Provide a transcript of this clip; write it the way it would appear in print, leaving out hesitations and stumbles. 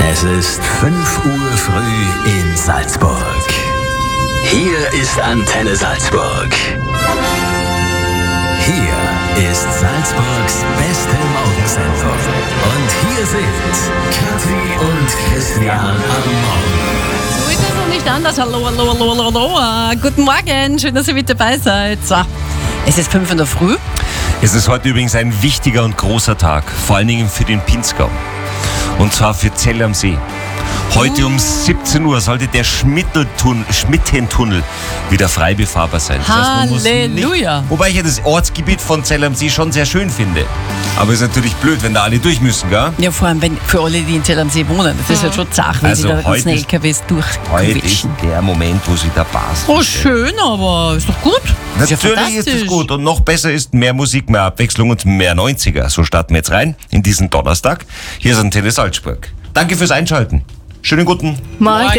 Es ist 5 Uhr früh in Salzburg. Hier ist Antenne Salzburg. Hier ist Salzburgs beste Morgensendung. Und hier sind Kathi und Christian am Morgen. So ist es noch nicht anders. Hallo, hallo, hallo, hallo, hallo. Guten Morgen, schön, dass ihr mit dabei seid. So, es ist 5 in der Früh. Es ist heute übrigens ein wichtiger und großer Tag, vor allen Dingen für den Pinzgau. Und zwar für Zell am See. Heute um 17 Uhr sollte der Schmittentunnel wieder frei befahrbar sein. Das heißt, man muss Halleluja. nicht, wobei ich ja das Ortsgebiet von Zell am See schon sehr schön finde. Aber es ist natürlich blöd, wenn da alle durch müssen, gell? Ja, vor allem für alle, die in Zell am See wohnen. Das ist ja schon zach, wenn sie da ganzen LKWs Heute ist durchquetschen. der Moment, wo sie da passt. Oh, schön, aber ist doch gut. Natürlich ist es gut und noch besser ist mehr Musik, mehr Abwechslung und mehr 90er. So starten wir jetzt rein in diesen Donnerstag. Hier ist Antenne Salzburg. Danke fürs Einschalten. Schönen guten Morgen.